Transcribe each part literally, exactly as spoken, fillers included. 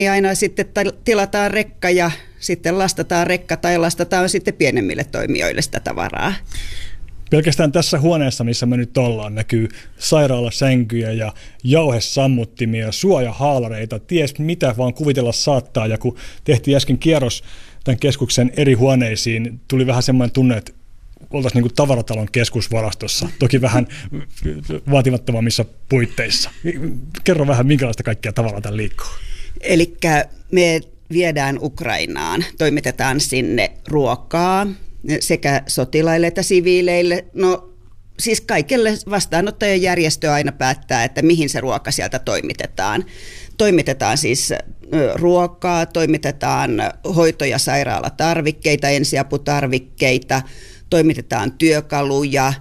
Ja aina sitten tilataan rekka ja sitten lastataan rekka tai lastataan sitten pienemmille toimijoille sitä tavaraa. Pelkästään tässä huoneessa, missä me nyt ollaan, näkyy sairaalasänkyjä ja jauhesammuttimia, suojahaalareita, ties mitä vaan kuvitella saattaa. Ja kun tehtiin äsken kierros tämän keskuksen eri huoneisiin, tuli vähän semmoinen tunne, että oltaisiin niin kuin tavaratalon keskusvarastossa, toki vähän vaatimattomammissa puitteissa. Kerro vähän, minkälaista kaikkea tavaraa tämän liikkuu. Eli me viedään Ukrainaan, toimitetaan sinne ruokaa sekä sotilaille että siviileille. No siis kaikille vastaanottajan järjestö aina päättää, että mihin se ruoka sieltä toimitetaan. Toimitetaan siis ruokaa, toimitetaan hoito- ja sairaalatarvikkeita, ensiaputarvikkeita, toimitetaan työkaluja,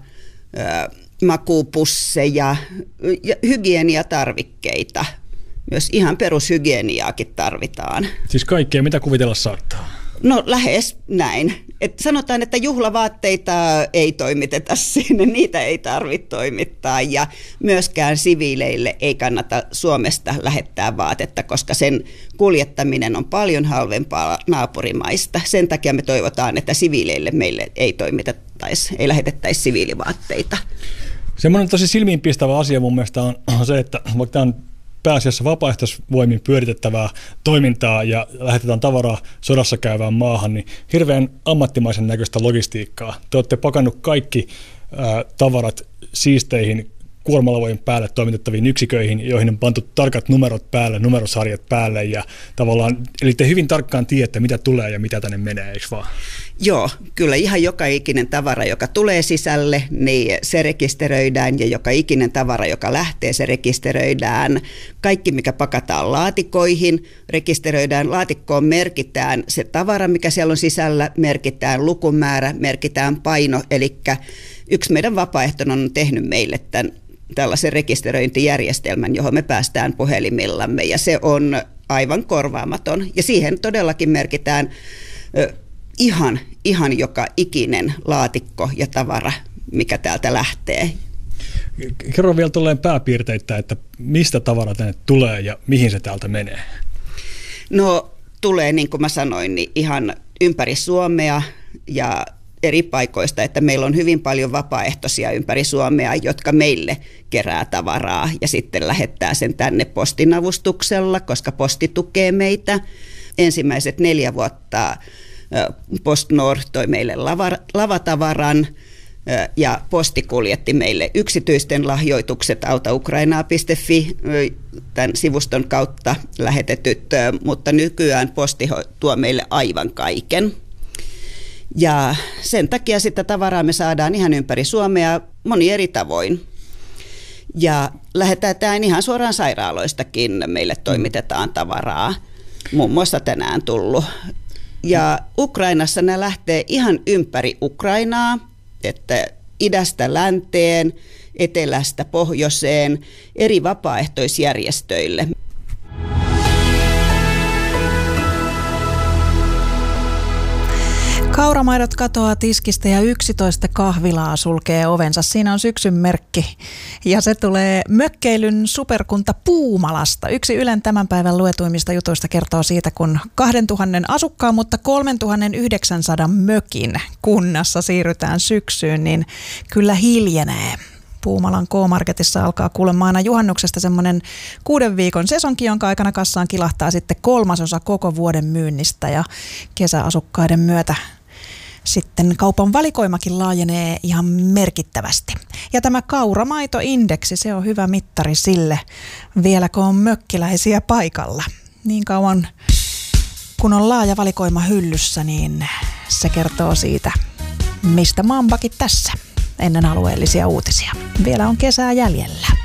makuupusseja ja hygieniatarvikkeita. Myös ihan perushygieniaakin tarvitaan. Siis kaikkea, mitä kuvitella saattaa? No lähes näin. Et sanotaan, että juhlavaatteita ei toimiteta sinne, niitä ei tarvitse toimittaa ja myöskään siviileille ei kannata Suomesta lähettää vaatetta, koska sen kuljettaminen on paljon halvempaa naapurimaista. Sen takia me toivotaan, että siviileille meille ei toimitettaisi, ei lähetettäisi siviilivaatteita. Semmoinen tosi silmiinpistävä asia mun mielestä on, on se, että vaikka tämä on pääasiassa vapaaehtoisvoimin pyöritettävää toimintaa ja lähetetään tavaraa sodassa käyvään maahan, niin hirveän ammattimaisen näköistä logistiikkaa. Te olette pakannut kaikki ää, tavarat siisteihin kuormalavojen päälle toimitettaviin yksiköihin, joihin on pantu tarkat numerot päälle, numerosarjat päälle ja tavallaan, eli te hyvin tarkkaan tiedätte, mitä tulee ja mitä tänne menee, eikö vaan? Joo, kyllä ihan joka ikinen tavara, joka tulee sisälle, niin se rekisteröidään ja joka ikinen tavara, joka lähtee, se rekisteröidään. Kaikki, mikä pakataan laatikoihin, rekisteröidään, laatikkoon merkitään se tavara, mikä siellä on sisällä, merkitään lukumäärä, merkitään paino, eli yksi meidän vapaaehtoinen on tehnyt meille tämän tällaisen rekisteröintijärjestelmän, johon me päästään puhelimillamme, ja se on aivan korvaamaton. Ja siihen todellakin merkitään ö, ihan, ihan joka ikinen laatikko ja tavara, mikä täältä lähtee. Kerro vielä tolleen pääpiirteitä, että mistä tavara tänne tulee ja mihin se täältä menee? No tulee, niin kuin mä sanoin, niin ihan ympäri Suomea ja eri paikoista, että meillä on hyvin paljon vapaaehtoisia ympäri Suomea, jotka meille kerää tavaraa ja sitten lähettää sen tänne postin avustuksella, koska posti tukee meitä. Ensimmäiset neljä vuotta PostNord toi meille lavatavaran ja posti kuljetti meille yksityisten lahjoitukset auta ukrainaa piste fi tämän sivuston kautta lähetetyt, mutta nykyään posti tuo meille aivan kaiken. Ja sen takia sitä tavaraa me saadaan ihan ympäri Suomea moni eri tavoin. Ja lähetetään ihan suoraan sairaaloistakin, meille toimitetaan tavaraa, muun muassa tänään tullut. Ja Ukrainassa nämä lähtee ihan ympäri Ukrainaa, että idästä länteen, etelästä pohjoiseen, eri vapaaehtoisjärjestöille. Kauramaidot katoaa tiskistä ja yksitoista kahvilaa sulkee ovensa. Siinä on syksyn merkki ja se tulee mökkeilyn superkunta Puumalasta. Yksi Ylen tämän päivän luetuimmista jutuista kertoo siitä, kun kaksituhatta asukkaan, mutta kolmetuhattayhdeksänsataa mökin kunnassa siirrytään syksyyn, niin kyllä hiljenee. Puumalan K-Marketissa alkaa kuulemma aina juhannuksesta semmoinen kuuden viikon sesonki, jonka aikana kassaan kilahtaa sitten kolmasosa koko vuoden myynnistä ja kesäasukkaiden myötä sitten kaupan valikoimakin laajenee ihan merkittävästi. Ja tämä kauramaitoindeksi, se on hyvä mittari sille, vieläkö on mökkiläisiä paikalla. Niin kauan kun on laaja valikoima hyllyssä, niin se kertoo siitä, mistä maanpakit tässä ennen alueellisia uutisia. Vielä on kesää jäljellä.